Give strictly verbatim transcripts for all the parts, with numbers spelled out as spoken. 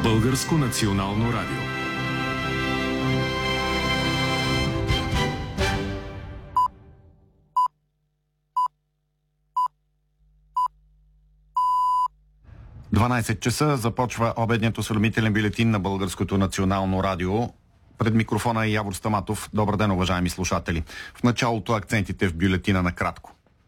Българско национално радио. дванайсет часа започва обедният осведомителен бюлетин на Българското национално радио. Пред микрофона е Явор Стаматов. Добър ден, уважаеми слушатели. В началото акцентите в бюлетина накратко.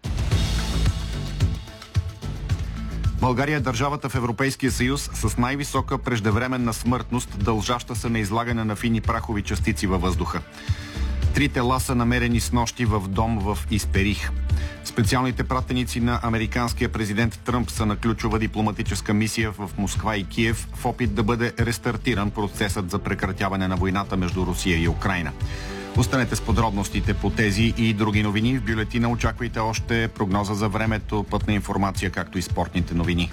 България е държавата в Европейския съюз с най-висока преждевременна смъртност, дължаща се на излагане на фини прахови частици във въздуха. Три тела са намерени снощи в дом в Исперих. Специалните пратеници на американския президент Тръмп са на ключова дипломатическа мисия в Москва и Киев в опит да бъде рестартиран процесът за прекратяване на войната между Русия и Украйна. Останете с подробностите по тези и други новини. В бюлетина очаквайте още прогноза за времето, пътна информация, както и спортните новини.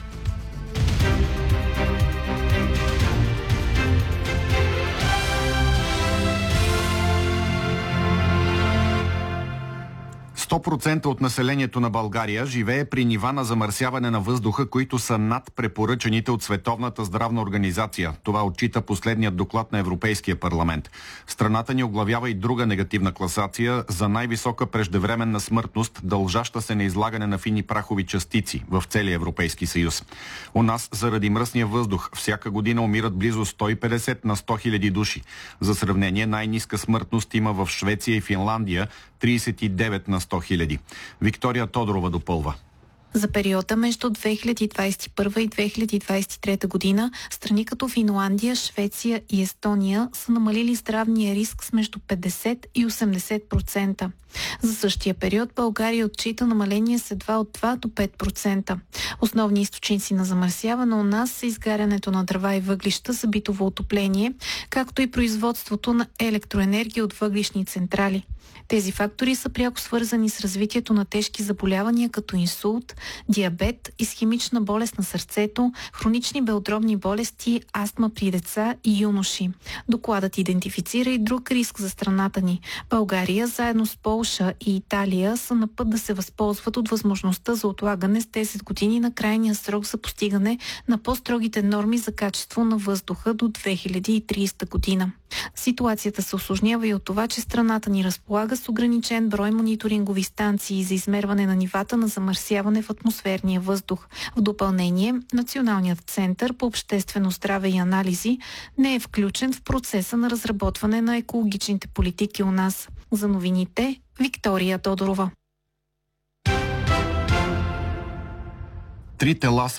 сто процента от населението на България живее при нива на замърсяване на въздуха, които са над препоръчаните от Световната здравна организация. Това отчита последният доклад на Европейския парламент. Страната ни оглавява и друга негативна класация за най-висока преждевременна смъртност, дължаща се на излагане на фини прахови частици в целия Европейски съюз. У нас заради мръсния въздух всяка година умират близо сто и петдесет на сто хиляди души. За сравнение, най-ниска смъртност има в Швеция и Финландия – тридесет и девет на сто хиляди. Виктория Тодорова допълва. За периода между две хиляди двадесет и първа и две хиляди двадесет и трета година страни като Финландия, Швеция и Естония са намалили здравния риск с между петдесет и осемдесет процента. За същия период България отчита намаление с едва от два до пет процента. Основни източници на замърсяване у нас са изгарянето на дърва и въглища за битово отопление, както и производството на електроенергия от въглищни централи. Тези фактори са пряко свързани с развитието на тежки заболявания като инсулт, диабет, исхемична болест на сърцето, хронични белодробни болести, астма при деца и юноши. Докладът идентифицира и друг риск за страната ни. България, заедно с Полша и Италия, са на път да се възползват от възможността за отлагане с десет години на крайния срок за постигане на по-строгите норми за качество на въздуха до две хиляди и тридесета година. Ситуацията се усложнява и от това, че страната ни разполага с ограничен брой мониторингови станции за измерване на нивата на замърсяване в атмосферния въздух. В допълнение, Националният център по обществено здраве и анализи не е включен в процеса на разработване на екологичните политики у нас. За новините, Виктория Тодорова. Три тела